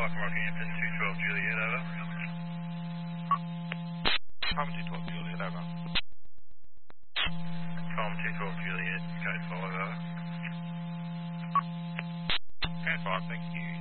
Rockhampton, 212 Juliet, over. Tom 212 Juliet, over. Tom 212 Juliet, code 5, over. Code 5, thank you.